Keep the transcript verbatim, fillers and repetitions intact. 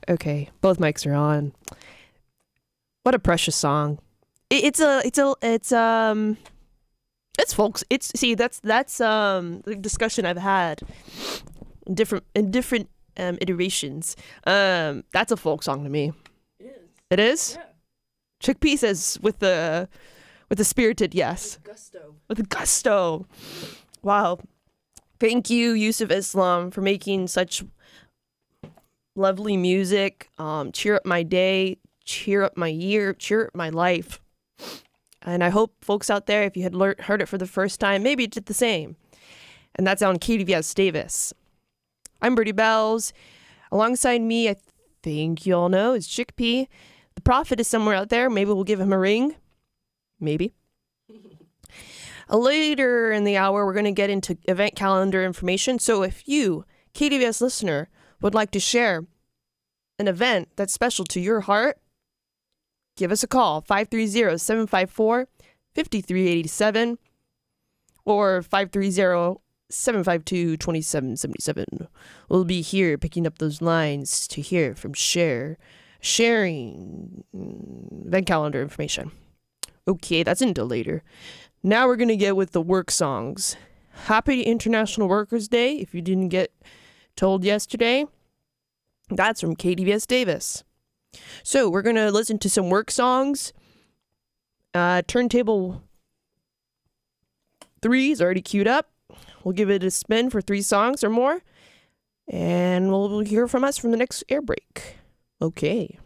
Okay, both mics are on. What a precious song. It, it's a, it's a, it's um, it's folks. It's see that's that's um the discussion I've had in different in different um iterations. Um, that's a folk song to me. It is. It is. Yeah. Chickpea says with the with the spirited yes. With gusto. With gusto. Wow. Thank you, Yusuf Islam, for making such lovely music. Um, cheer up my day, cheer up my year, cheer up my life. And I hope folks out there, if you had learned, heard it for the first time, maybe you did the same. And that's on K D V S Davis. I'm Birdie Bells. Alongside me, I think you all know, is Chickpea. The Prophet is somewhere out there. Maybe we'll give him a ring. Maybe. Later in the hour, we're going to get into event calendar information. So if you, K D V S listener, would like to share an event that's special to your heart, give us a call, five three zero, seven five four, five three eight seven or five three zero, seven five two, two seven seven seven. We'll be here picking up those lines to hear from share, sharing event calendar information. Okay, that's until later. Now we're going to get with the work songs. Happy International Workers' Day, if you didn't get told yesterday. That's from K D V S Davis. So we're going to listen to some work songs. Uh, turntable three is already queued up. We'll give it a spin for three songs or more. And we'll hear from us from the next air break. Okay.